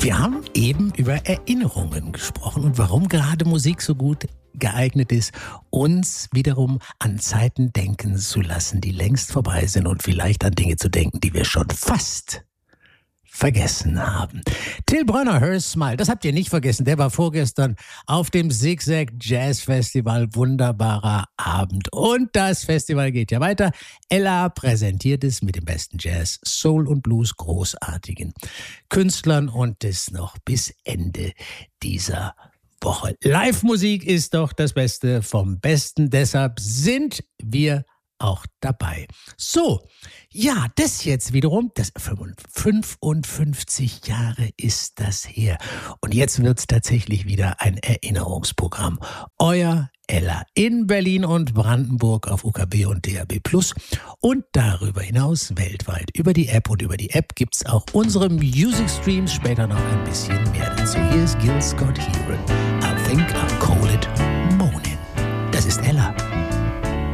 Wir haben eben über Erinnerungen gesprochen und warum gerade Musik so gut geeignet ist, uns wiederum an Zeiten denken zu lassen, die längst vorbei sind und vielleicht an Dinge zu denken, die wir schon fast vergessen haben. Till Brönner, Her Smile, das habt ihr nicht vergessen. Der war vorgestern auf dem Zigzag Jazz Festival. Wunderbarer Abend. Und das Festival geht ja weiter. Ella präsentiert es mit dem besten Jazz, Soul und Blues, großartigen Künstlern und das noch bis Ende dieser Woche. Live-Musik ist doch das Beste vom Besten. Deshalb sind wir auch dabei. So, ja, das jetzt wiederum, das 55 Jahre ist das her. Und jetzt wird es tatsächlich wieder ein Erinnerungsprogramm. Euer Ella in Berlin und Brandenburg auf UKW und DAB+ und darüber hinaus weltweit über die App. Und über die App gibt es auch unsere Music Streams, später noch ein bisschen mehr dazu. Hier ist Gil Scott-Heron.